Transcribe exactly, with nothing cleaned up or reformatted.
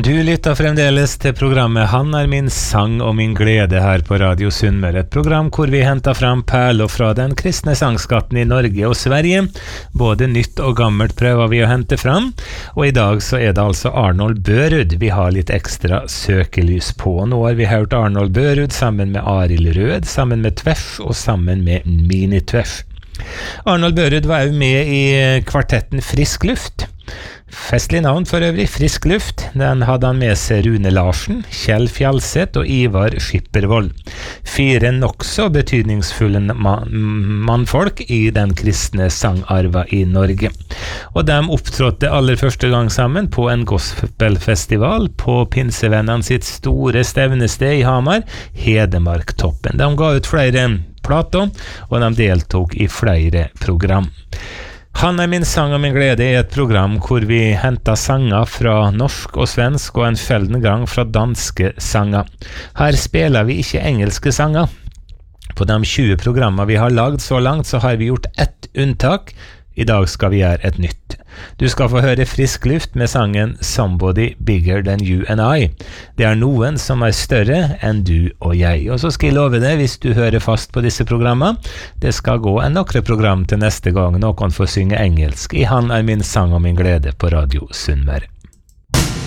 Du lytter fremdeles til programmet Han er min sang og min glede her på Radio Sunnmøre, et program hvor vi henter fram perler fra den kristne sangskatten i Norge og Sverige. Både nytt og gammelt prøver vi å hente fram, og i dag så er det altså Arnold Børud vi har litt ekstra søkelys på. Nå har vi hørt Arnold Børud sammen med Arild Rød, sammen med Tveff og sammen med Mini Tveff. Arnold Børud var jo med i kvartetten Frisk Luft. Festlig navn for øvrig, Frisk Luft. Den hadde han med seg Rune Larsen, Kjell Fjalset og Ivar Skippervold. Fire nokså betydningsfulle mannfolk i den kristne sangarva i Norge. Og de opptrådte aller første gang sammen på en gospelfestival på Pinsevennene sitt store stevnested i Hamar, Hedmarktoppen. De ga ut flere plater, og de deltok i flere program. Han er min sang og min glede er et program hvor vi henter sanger fra norsk og svensk og en sjelden gang fra danske sanger. Her spiller vi ikke engelske sanger. På de tjue programmer vi har lagd så langt så har vi gjort ett unntak. I dag skal vi gjøre et nytt. Du skal få høre Frisk Luft med sangen Somebody Bigger Than You and I. Det er noen som er større enn du og jeg. Og så skal jeg love deg, hvis du hører fast på disse programmene, det skal gå en nokre program til neste gang noen får synge engelsk i Han er min sang og min glede på Radio Sunnmøre.